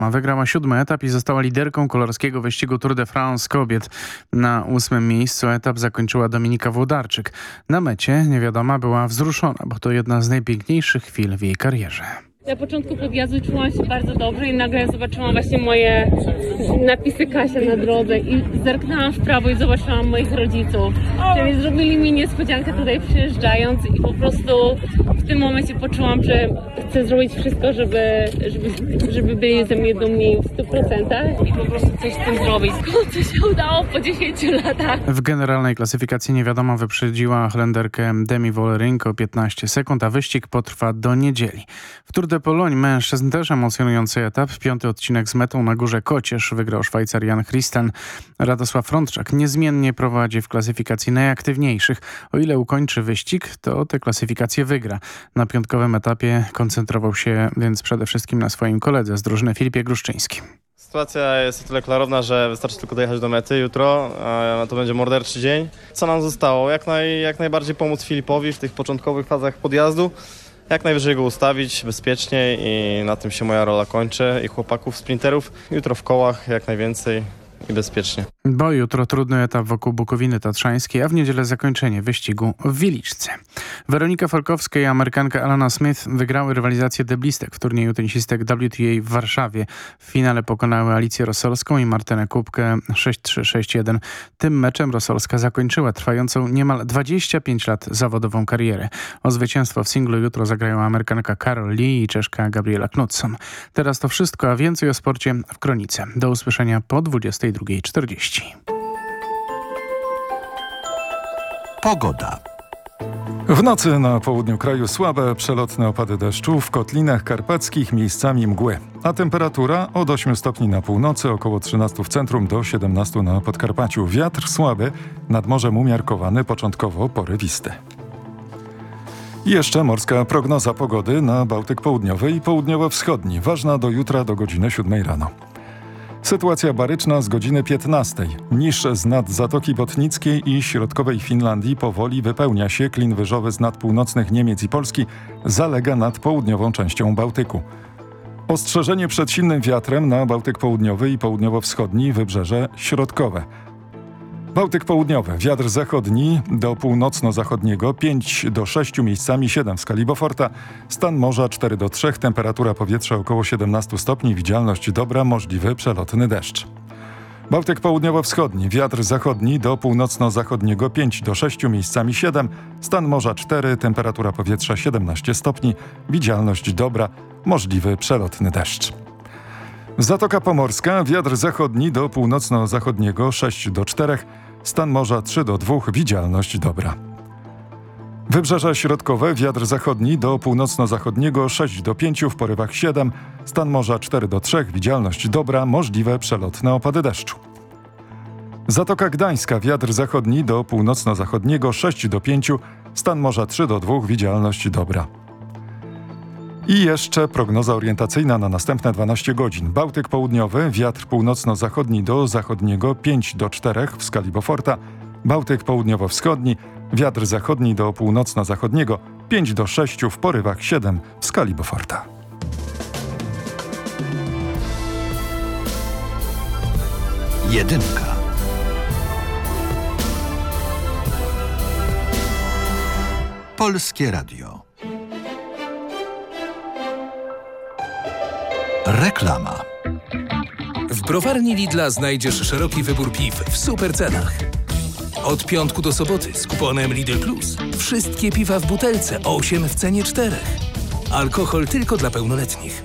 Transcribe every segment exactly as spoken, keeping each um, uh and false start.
Wygrała siódmy etap i została liderką kolorskiego wyścigu Tour de France kobiet. Na ósmym miejscu etap zakończyła Dominika Włodarczyk. Na mecie niewiadoma była wzruszona, bo to jedna z najpiękniejszych chwil w jej karierze. Na początku podjazdu czułam się bardzo dobrze i nagle zobaczyłam właśnie moje napisy Kasia na drodze i zerknęłam w prawo i zobaczyłam moich rodziców, czyli zrobili mi niespodziankę tutaj przyjeżdżając i po prostu w tym momencie poczułam, że chcę zrobić wszystko, żeby, żeby, żeby byli ze mnie dumni w stu procentach i po prostu coś z tym zrobić. Skąd to się udało po dziesięciu latach? W generalnej klasyfikacji niewiadoma wyprzedziła Holenderkę Demi Vollering o piętnaście sekund, a wyścig potrwa do niedzieli. W Tour de Pologne mężczyzn też emocjonujący etap. Piąty odcinek z metą na Górze Kocież wygrał Szwajcar Jan Christen. Radosław Frączak niezmiennie prowadzi w klasyfikacji najaktywniejszych. O ile ukończy wyścig, to tę klasyfikację wygra. Na piątkowym etapie koncentrował się więc przede wszystkim na swoim koledze z drużyny Filipie Gruszczyńskim. Sytuacja jest o tyle klarowna, że wystarczy tylko dojechać do mety jutro, a to będzie morderczy dzień. Co nam zostało? Jak, naj, jak najbardziej pomóc Filipowi w tych początkowych fazach podjazdu. Jak najwyżej go ustawić bezpiecznie i na tym się moja rola kończy i chłopaków sprinterów. Jutro w kołach jak najwięcej i bezpiecznie. Bo jutro trudny etap wokół Bukowiny Tatrzańskiej, a w niedzielę zakończenie wyścigu w Wiliczce. Weronika Falkowska i Amerykanka Alana Smith wygrały rywalizację deblistek w turnieju tenisistek W T A w Warszawie. W finale pokonały Alicję Rosolską i Martynę Kubkę sześć trzy sześć jeden. Tym meczem Rosolska zakończyła trwającą niemal dwadzieścia pięć lat zawodową karierę. O zwycięstwo w singlu jutro zagrają Amerykanka Carol Lee i Czeszka Gabriela Knudson. Teraz to wszystko, a więcej o sporcie w Kronice. Do usłyszenia po dwudziestej drugiej czterdzieści. Pogoda. W nocy na południu kraju słabe, przelotne opady deszczu, w kotlinach karpackich miejscami mgły. A temperatura od ośmiu stopni na północy, około trzynastu w centrum do siedemnastu na Podkarpaciu. Wiatr słaby, nad morzem umiarkowany, początkowo porywisty. I jeszcze morska prognoza pogody na Bałtyk Południowy i Południowo-Wschodni. Ważna do jutra do godziny siódmej rano. Sytuacja baryczna z godziny piętnastej. Niż z nad Zatoki Botnickiej i środkowej Finlandii powoli wypełnia się. Klin wyżowy z nad północnych Niemiec i Polski zalega nad południową częścią Bałtyku. Ostrzeżenie przed silnym wiatrem na Bałtyk Południowy i Południowo-Wschodni, wybrzeże środkowe. Bałtyk Południowy, wiatr zachodni do północno-zachodniego pięć do sześciu, miejscami siedem w skali Beauforta, stan morza cztery do trzech, temperatura powietrza około siedemnastu stopni, widzialność dobra, możliwy przelotny deszcz. Bałtyk Południowo-Wschodni, wiatr zachodni do północno-zachodniego pięć do sześciu, miejscami siedem, stan morza cztery, temperatura powietrza siedemnaście stopni, widzialność dobra, możliwy przelotny deszcz. Zatoka Pomorska, wiatr zachodni do północno-zachodniego sześć do czterech, stan morza trzy do dwóch, widzialność dobra. Wybrzeże środkowe, wiatr zachodni do północno-zachodniego sześć do pięciu, w porywach siedem, stan morza cztery do trzech, widzialność dobra, możliwe przelotne opady deszczu. Zatoka Gdańska, wiatr zachodni do północno-zachodniego sześć do pięciu, stan morza trzy do dwóch, widzialność dobra. I jeszcze prognoza orientacyjna na następne dwanaście godzin. Bałtyk Południowy, wiatr północno-zachodni do zachodniego pięć do czterech w skali Beauforta. Bałtyk Południowo-Wschodni, wiatr zachodni do północno-zachodniego pięć do sześciu, w porywach siedem w skali Beauforta. Jedynka. Polskie Radio. Reklama. W browarni Lidla znajdziesz szeroki wybór piw w super cenach. Od piątku do soboty z kuponem Lidl Plus. Wszystkie piwa w butelce, osiem w cenie czterech. Alkohol tylko dla pełnoletnich.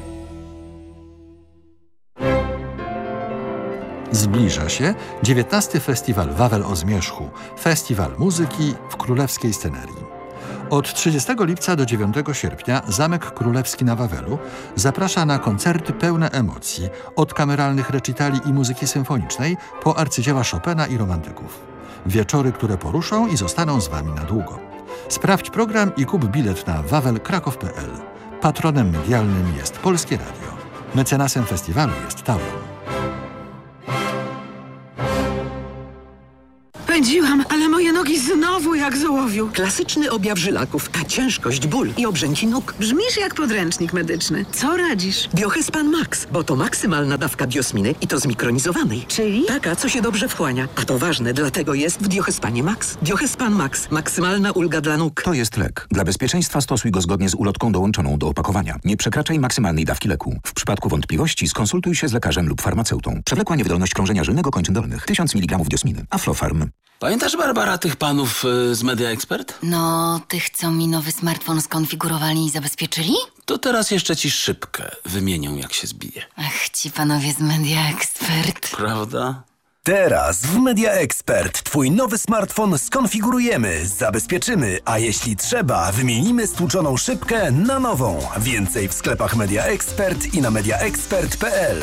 Zbliża się dziewiętnasty Festiwal Wawel o Zmierzchu. Festiwal muzyki w królewskiej scenerii. Od trzydziestego lipca do dziewiątego sierpnia Zamek Królewski na Wawelu zaprasza na koncerty pełne emocji, od kameralnych recitali i muzyki symfonicznej po arcydzieła Chopina i romantyków. Wieczory, które poruszą i zostaną z Wami na długo. Sprawdź program i kup bilet na wawel kraków kropka p l. Patronem medialnym jest Polskie Radio. Mecenasem festiwalu jest Tauron. Pędziłam, ale moje nogi znowu Znowu jak z ołowiu. Klasyczny objaw żylaków, a ciężkość, ból i obrzęki nóg. Brzmisz jak podręcznik medyczny. Co radzisz? Biohespan Max, bo to maksymalna dawka biosminy i to zmikronizowanej. Czyli? Taka, co się dobrze wchłania. A to ważne, dlatego jest w Biohespanie Max. Biohespan Max. Maksymalna ulga dla nóg. To jest lek. Dla bezpieczeństwa stosuj go zgodnie z ulotką dołączoną do opakowania. Nie przekraczaj maksymalnej dawki leku. W przypadku wątpliwości skonsultuj się z lekarzem lub farmaceutą. Przewlekła niewydolność krążenia żylnego kończyn dolnych. tysiąc miligramów diosminy. Aflofarm. Pamiętasz, Barbara, tych panów y, z Media Expert? No, tych, co mi nowy smartfon skonfigurowali i zabezpieczyli? To teraz jeszcze ci szybkę wymienią, jak się zbije. Ach, ci panowie z Media Expert. Prawda? Teraz w Media Expert twój nowy smartfon skonfigurujemy, zabezpieczymy, a jeśli trzeba, wymienimy stłuczoną szybkę na nową. Więcej w sklepach Media Expert i na media expert kropka p l.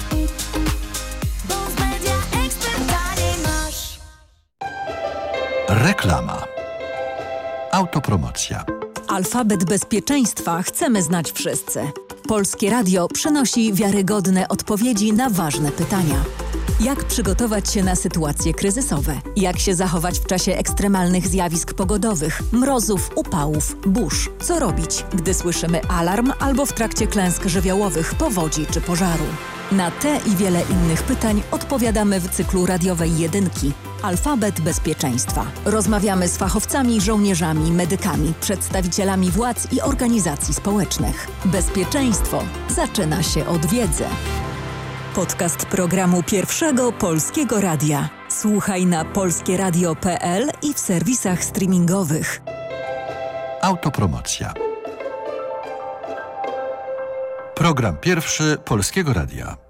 Reklama. Autopromocja. Alfabet bezpieczeństwa chcemy znać wszyscy. Polskie Radio przynosi wiarygodne odpowiedzi na ważne pytania. Jak przygotować się na sytuacje kryzysowe? Jak się zachować w czasie ekstremalnych zjawisk pogodowych, mrozów, upałów, burz? Co robić, gdy słyszymy alarm albo w trakcie klęsk żywiołowych, powodzi czy pożaru? Na te i wiele innych pytań odpowiadamy w cyklu radiowej jedynki. Alfabet bezpieczeństwa. Rozmawiamy z fachowcami, żołnierzami, medykami, przedstawicielami władz i organizacji społecznych. Bezpieczeństwo zaczyna się od wiedzy. Podcast programu Pierwszego Polskiego Radia. Słuchaj na polskieradio kropka p l i w serwisach streamingowych. Autopromocja. Program pierwszy Polskiego Radia.